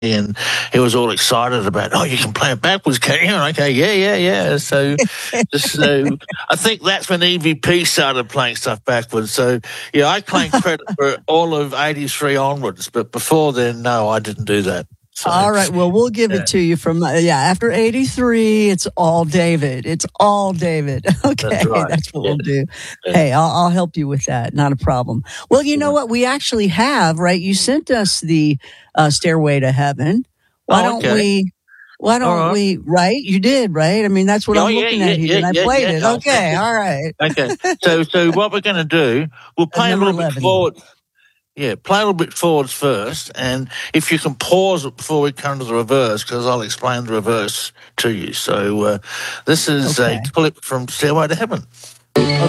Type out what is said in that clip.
and he was all excited about, oh, you can play it backwards, can you? And okay, yeah. So I think that's when EVP started playing stuff backwards. So, yeah, I claim credit for all of 83 onwards, but before then, no, I didn't do that. So, all right. Well, we'll give it to you from, after 83, it's all David. It's all David. Okay. That's right. That's what we'll do. Yeah. Hey, I'll help you with that. Not a problem. Well, you know what? We actually have, right? You sent us the Stairway to Heaven. Why don't we, right? You did, right? I mean, that's what I'm looking at here. And I played it. Okay. All right. Okay. So what we're going to do, we'll play a little bit forward. Yeah, play a little bit forwards first, and if you can pause it before we come to the reverse, because I'll explain the reverse to you. So this is a clip from Stairway to Heaven.